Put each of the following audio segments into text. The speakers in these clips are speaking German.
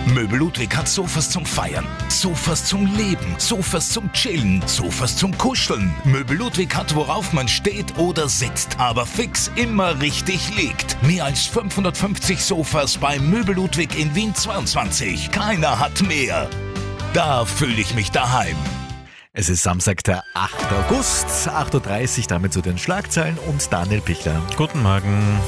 Möbel Ludwig hat Sofas zum Feiern, Sofas zum Leben, Sofas zum Chillen, Sofas zum Kuscheln. Möbel Ludwig hat, worauf man steht oder sitzt, aber fix immer richtig liegt. Mehr als 550 Sofas bei Möbel Ludwig in Wien 22. Keiner hat mehr. Da fühle ich mich daheim. Es ist Samstag, der 8. August, 8.30 Uhr, damit zu den Schlagzeilen und Daniel Pichler. Guten Morgen.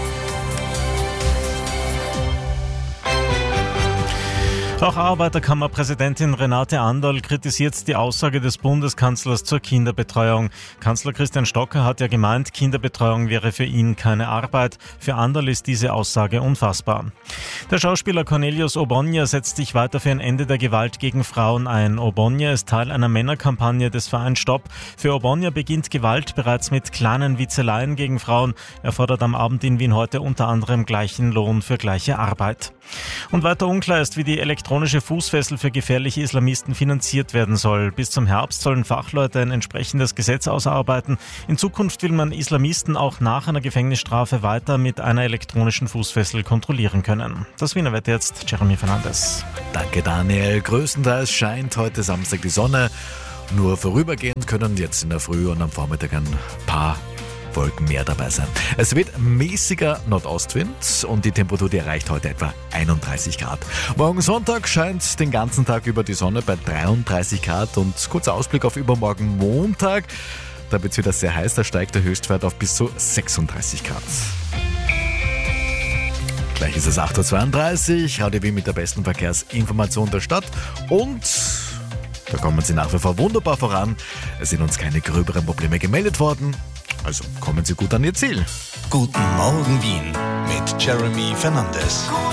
Auch Arbeiterkammerpräsidentin Renate Anderl kritisiert die Aussage des Bundeskanzlers zur Kinderbetreuung. Kanzler Christian Stocker hat ja gemeint, Kinderbetreuung wäre für ihn keine Arbeit. Für Anderl ist diese Aussage unfassbar. Der Schauspieler Cornelius Obonja setzt sich weiter für ein Ende der Gewalt gegen Frauen ein. Obonja ist Teil einer Männerkampagne des Vereins Stopp. Für Obonja beginnt Gewalt bereits mit kleinen Witzeleien gegen Frauen. Er fordert am Abend in Wien heute unter anderem gleichen Lohn für gleiche Arbeit. Und weiter unklar ist, wie die elektronische Fußfessel für gefährliche Islamisten finanziert werden soll. Bis zum Herbst sollen Fachleute ein entsprechendes Gesetz ausarbeiten. In Zukunft will man Islamisten auch nach einer Gefängnisstrafe weiter mit einer elektronischen Fußfessel kontrollieren können. Das Wiener Wetter jetzt, Jeremy Fernandes. Danke Daniel. Größtenteils scheint heute Samstag die Sonne. Nur vorübergehend können jetzt in der Früh und am Vormittag ein paar Wolken mehr dabei sein. Es wird mäßiger Nordostwind und die Temperatur die erreicht heute etwa 31 Grad. Morgen Sonntag scheint den ganzen Tag über die Sonne bei 33 Grad und kurzer Ausblick auf übermorgen Montag. Da wird es wieder sehr heiß, da steigt der Höchstwert auf bis zu 36 Grad. Gleich ist es 8.32 Uhr, Radio Wien mit der besten Verkehrsinformation der Stadt und da kommen Sie nach wie vor wunderbar voran. Es sind uns keine gröberen Probleme gemeldet worden. Also kommen Sie gut an Ihr Ziel. Guten Morgen Wien mit Jeremy Fernandes.